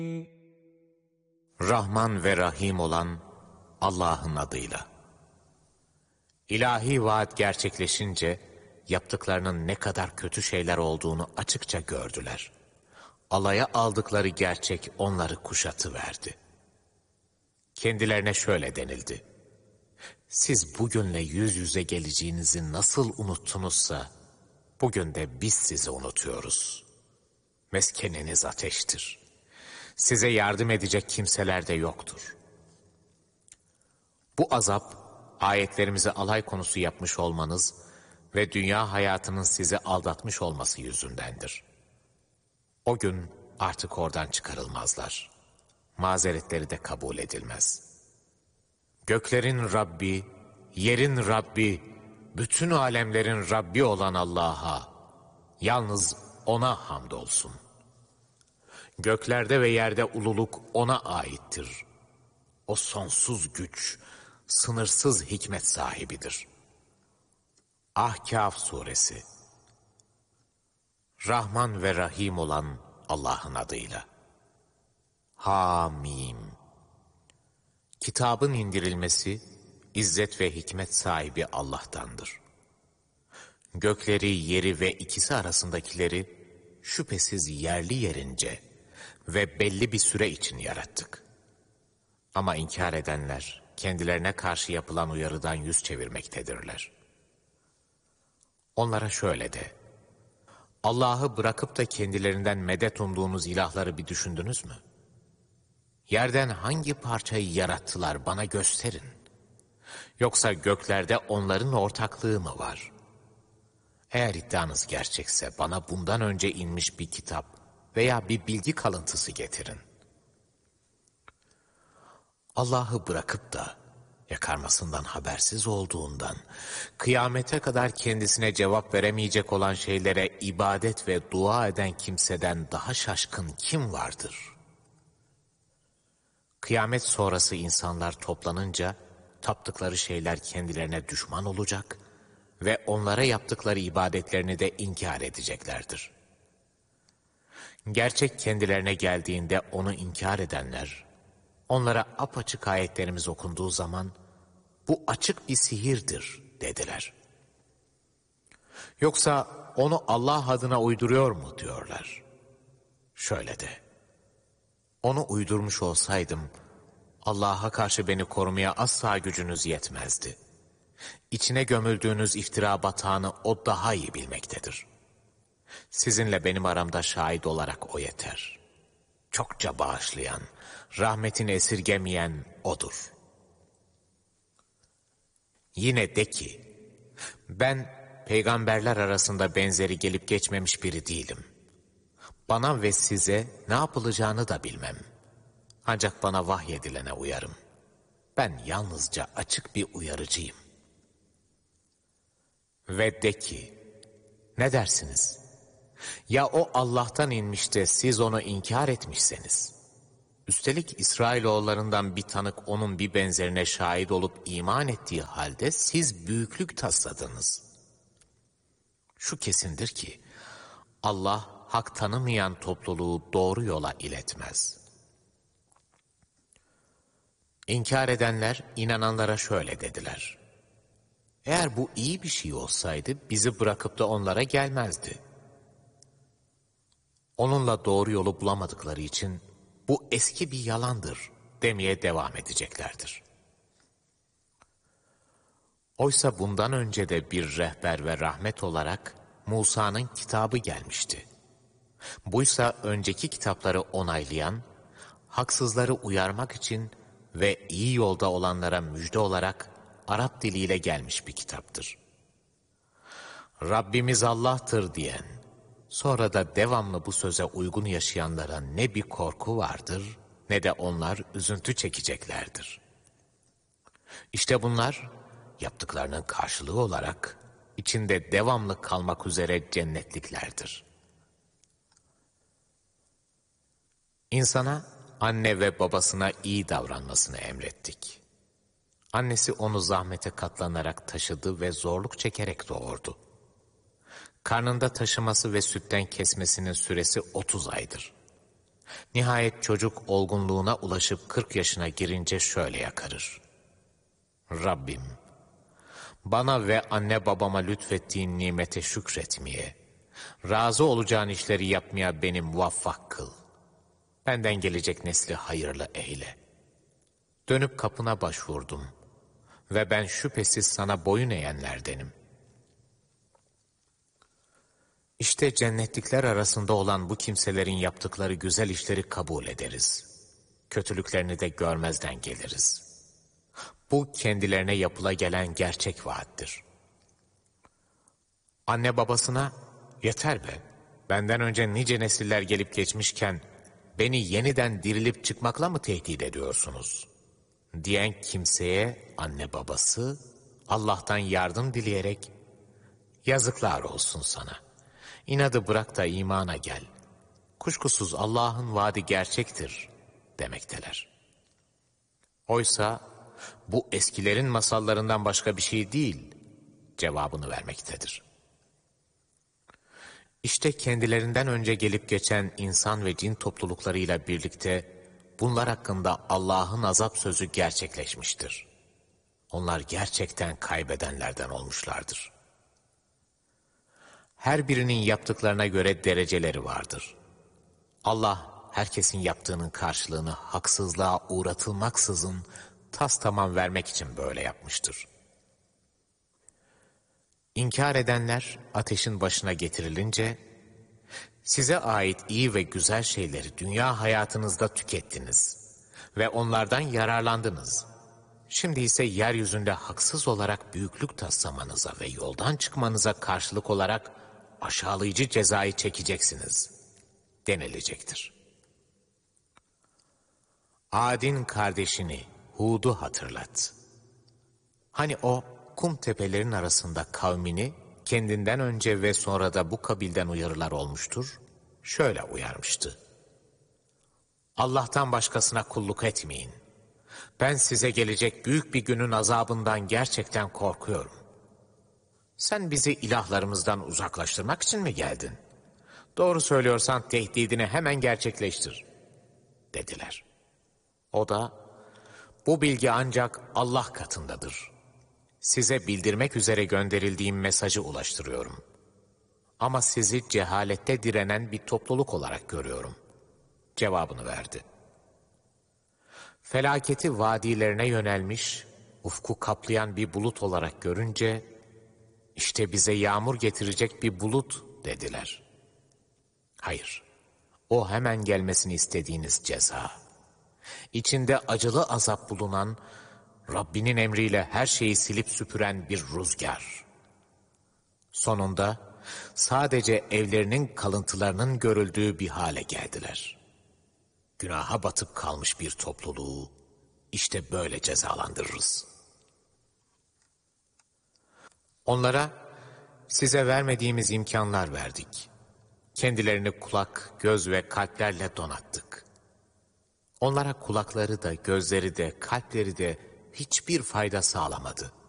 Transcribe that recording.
Rahman ve Rahim olan Allah'ın adıyla. İlahi vaat gerçekleşince yaptıklarının ne kadar kötü şeyler olduğunu açıkça gördüler. Alaya aldıkları gerçek onları kuşatıverdi. Kendilerine şöyle denildi: siz bugünle yüz yüze geleceğinizi nasıl unuttunuzsa, bugün de biz sizi unutuyoruz. Meskeniniz ateştir. Size yardım edecek kimseler de yoktur. Bu azap, ayetlerimizi alay konusu yapmış olmanız ve dünya hayatının sizi aldatmış olması yüzündendir. O gün artık oradan çıkarılmazlar. Mazeretleri de kabul edilmez. Göklerin Rabbi, yerin Rabbi, bütün alemlerin Rabbi olan Allah'a, yalnız O'na hamdolsun. Göklerde ve yerde ululuk O'na aittir. O sonsuz güç, sınırsız hikmet sahibidir. Ahkâf Suresi. Rahman ve Rahim olan Allah'ın adıyla. Hamim. Kitabın indirilmesi, izzet ve hikmet sahibi Allah'tandır. Gökleri, yeri ve ikisi arasındakileri şüphesiz yerli yerince ve belli bir süre için yarattık. Ama inkar edenler kendilerine karşı yapılan uyarıdan yüz çevirmektedirler. Onlara şöyle de: Allah'ı bırakıp da kendilerinden medet umduğunuz ilahları bir düşündünüz mü? Yerden hangi parçayı yarattılar bana gösterin. Yoksa göklerde onların ortaklığı mı var? Eğer iddianız gerçekse bana bundan önce inmiş bir kitap veya bir bilgi kalıntısı getirin. Allah'ı bırakıp da yakarmasından habersiz olduğundan, kıyamete kadar kendisine cevap veremeyecek olan şeylere ibadet ve dua eden kimseden daha şaşkın kim vardır? Kıyamet sonrası insanlar toplanınca, taptıkları şeyler kendilerine düşman olacak ve onlara yaptıkları ibadetlerini de inkar edeceklerdir. Gerçek kendilerine geldiğinde onu inkar edenler, onlara apaçık ayetlerimiz okunduğu zaman, bu açık bir sihirdir dediler. Yoksa onu Allah adına uyduruyor mu diyorlar. Şöyle de: onu uydurmuş olsaydım, Allah'a karşı beni korumaya asla gücünüz yetmezdi. İçine gömüldüğünüz iftira batağını o daha iyi bilmektedir. Sizinle benim aramda şahit olarak o yeter. Çokça bağışlayan, rahmetini esirgemeyen O'dur. Yine de ki, ben peygamberler arasında benzeri gelip geçmemiş biri değilim. Bana ve size ne yapılacağını da bilmem. Ancak bana vahyedilene uyarım. Ben yalnızca açık bir uyarıcıyım. Ve de ki, ne dersiniz? Ya o Allah'tan inmiş de siz onu inkar etmişseniz? Üstelik İsrailoğullarından bir tanık onun bir benzerine şahit olup iman ettiği halde siz büyüklük tasladınız. Şu kesindir ki, Allah hak tanımayan topluluğu doğru yola iletmez. İnkar edenler inananlara şöyle dediler: eğer bu iyi bir şey olsaydı bizi bırakıp da onlara gelmezdi. Onunla doğru yolu bulamadıkları için bu eski bir yalandır demeye devam edeceklerdir. Oysa bundan önce de bir rehber ve rahmet olarak Musa'nın kitabı gelmişti. Buysa önceki kitapları onaylayan, haksızları uyarmak için ve iyi yolda olanlara müjde olarak Arap diliyle gelmiş bir kitaptır. Rabbimiz Allah'tır diyen, sonra da devamlı bu söze uygun yaşayanlara ne bir korku vardır, ne de onlar üzüntü çekeceklerdir. İşte bunlar, yaptıklarının karşılığı olarak, içinde devamlı kalmak üzere cennetliklerdir. İnsana, anne ve babasına iyi davranmasını emrettik. Annesi onu zahmete katlanarak taşıdı ve zorluk çekerek doğurdu. Karnında taşıması ve sütten kesmesinin süresi 30 aydır. Nihayet çocuk olgunluğuna ulaşıp 40 yaşına girince şöyle yakarır: Rabbim, bana ve anne babama lütfettiğin nimete şükretmeye, razı olacağın işleri yapmaya beni muvaffak kıl. Benden gelecek nesli hayırlı eyle. Dönüp kapına başvurdum ve ben şüphesiz sana boyun eğenlerdenim. İşte cennetlikler arasında olan bu kimselerin yaptıkları güzel işleri kabul ederiz. Kötülüklerini de görmezden geliriz. Bu kendilerine yapıla gelen gerçek vaattir. Anne babasına, yeter be, benden önce nice nesiller gelip geçmişken beni yeniden dirilip çıkmakla mı tehdit ediyorsunuz diyen kimseye anne babası Allah'tan yardım dileyerek, yazıklar olsun sana, İnadı bırak da imana gel, kuşkusuz Allah'ın vaadi gerçektir demekteler. Oysa bu eskilerin masallarından başka bir şey değil cevabını vermektedir. İşte kendilerinden önce gelip geçen insan ve cin topluluklarıyla birlikte bunlar hakkında Allah'ın azap sözü gerçekleşmiştir. Onlar gerçekten kaybedenlerden olmuşlardır. Her birinin yaptıklarına göre dereceleri vardır. Allah herkesin yaptığının karşılığını haksızlığa uğratılmaksızın tamam vermek için böyle yapmıştır. İnkar edenler ateşin başına getirilince, size ait iyi ve güzel şeyleri dünya hayatınızda tükettiniz ve onlardan yararlandınız. Şimdi ise yeryüzünde haksız olarak büyüklük taslamanıza ve yoldan çıkmanıza karşılık olarak aşağılayıcı cezayı çekeceksiniz denilecektir. Ad'in kardeşini Hud'u hatırlat. Hani o kum tepelerin arasında kavmini kendinden önce ve sonra da bu kabilden uyarılar olmuştur. Şöyle uyarmıştı: Allah'tan başkasına kulluk etmeyin. Ben size gelecek büyük bir günün azabından gerçekten korkuyorum. Sen bizi ilahlarımızdan uzaklaştırmak için mi geldin? Doğru söylüyorsan tehdidini hemen gerçekleştir dediler. O da, bu bilgi ancak Allah katındadır. Size bildirmek üzere gönderildiğim mesajı ulaştırıyorum. Ama sizi cehalette direnen bir topluluk olarak görüyorum cevabını verdi. Felaketi vadilerine yönelmiş, ufku kaplayan bir bulut olarak görünce, işte bize yağmur getirecek bir bulut dediler. Hayır, o hemen gelmesini istediğiniz ceza. İçinde acılı azap bulunan, Rabbinin emriyle her şeyi silip süpüren bir rüzgar. Sonunda sadece evlerinin kalıntılarının görüldüğü bir hale geldiler. Günaha batıp kalmış bir topluluğu işte böyle cezalandırırız. Onlara size vermediğimiz imkanlar verdik. Kendilerini kulak, göz ve kalplerle donattık. Onlara kulakları da, gözleri de, kalpleri de hiçbir fayda sağlamadı.